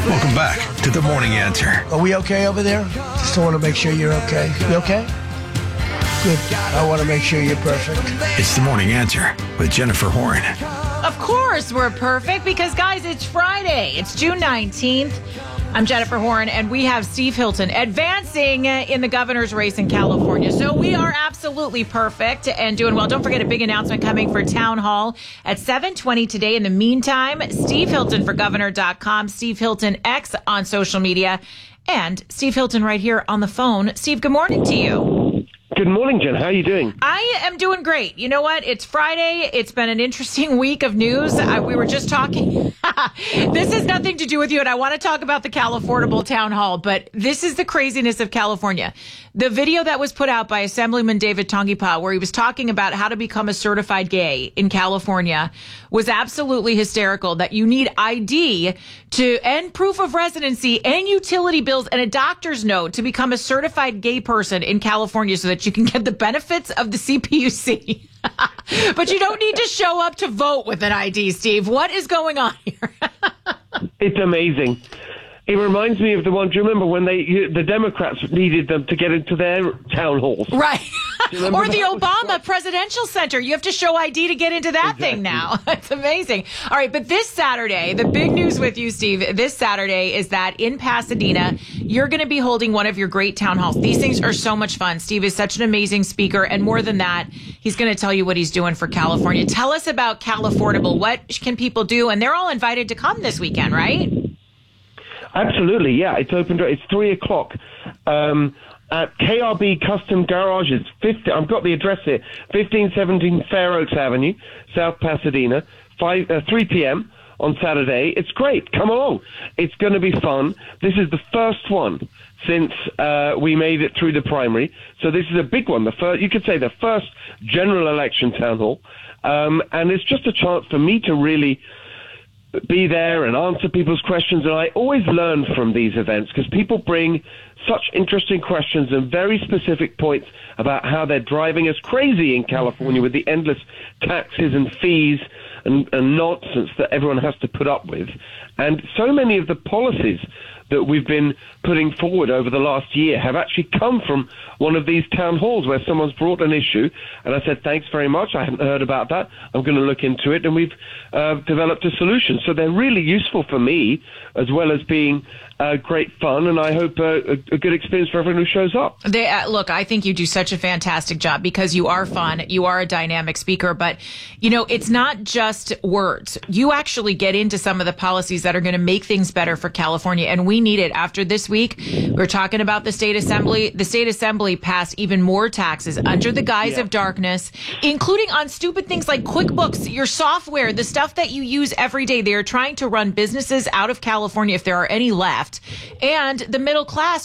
Welcome back to The Morning Answer. Are we okay over there? Just want to make sure you're okay. You okay? Good. I want to make sure you're perfect. It's The Morning Answer with Jennifer Horn. Of course we're perfect because, guys, it's Friday. It's June 19th. I'm Jennifer Horn, and we have Steve Hilton advancing in the governor's race in California. So we are absolutely perfect and doing well. Don't forget a big announcement coming for Town Hall at 7:20 today. In the meantime, Steve Hilton for governor.com, Steve Hilton X on social media, and Steve Hilton right here on the phone. Steve, good morning to you. Good morning, Jen. How are you doing? I am doing great. You know what? It's Friday. It's been an interesting week of news. We were just talking. This has nothing to do with you, and I want to talk about the California Town Hall, but this is the craziness of California. The video that was put out by Assemblyman David Tongipa, where he was talking about how to become a certified gay in California, was absolutely hysterical, that you need ID and proof of residency and utility bills and a doctor's note to become a certified gay person in California so that you can get the benefits of the CPUC. But you don't need to show up to vote with an ID, Steve. What is going on here? It's amazing. It reminds me of the one, do you remember when the Democrats needed them to get into their town halls? Right. Or the that? Obama Presidential Center. You have to show ID to get into that thing now. It's amazing. All right, but this Saturday, the big news with you, Steve, this Saturday is that in Pasadena, you're going to be holding one of your great town halls. These things are so much fun. Steve is such an amazing speaker, and more than that, he's going to tell you what he's doing for California. Tell us about Californiable. What can people do? And they're all invited to come this weekend, right? Absolutely, yeah. It's open. It's 3:00 at KRB Custom Garages. I've got the address here: 1517 Fair Oaks Avenue, South Pasadena. 3 p.m. on Saturday. It's great. Come along. It's going to be fun. This is the first one since we made it through the primary. So this is a big one. You could say the first general election town hall, and it's just a chance for me to really be there and answer people's questions. And I always learn from these events because people bring such interesting questions and very specific points about how they're driving us crazy in California with the endless taxes and fees and nonsense that everyone has to put up with. And so many of the policies that we've been putting forward over the last year have actually come from one of these town halls where someone's brought an issue, and I said, thanks very much, I hadn't heard about that, I'm going to look into it, and we've developed a solution. So they're really useful for me, as well as being great fun, and I hope a good experience for everyone who shows up. Look, I think you do such a fantastic job because you are fun, you are a dynamic speaker, but, you know, it's not just words. You actually get into some of the policies that are going to make things better for California, and we need it. After this week, we're talking about the state assembly. The state assembly passed even more taxes under the guise of darkness, including on stupid things like QuickBooks, your software, the stuff that you use every day. They are trying to run businesses out of California, if there are any left, and the middle class